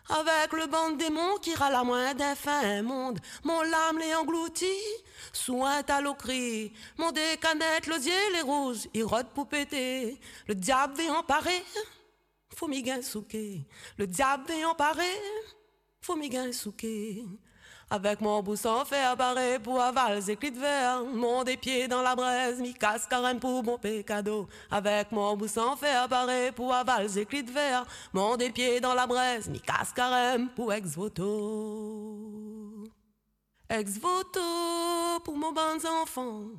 Avec le banc de démons qui râle à moins d'un fin monde, mon lame les engloutit, sous un talon cri, mon décanette, l'osier, les roses, ils rôdent pour péter. Le diable est emparé, faut m'y gain souquer. Le diable est emparé, faut m'y gain souquer. Avec mon bousson fait apparaître pour aval, éclits de verre, mon des pieds dans la braise, mi casse carême pour mon pécado. Avec mon bousson fait apparaître pour aval, éclits de verre, mon des pieds dans la braise, mi casse carême pour ex-voto. Ex-voto pour mon bon enfant.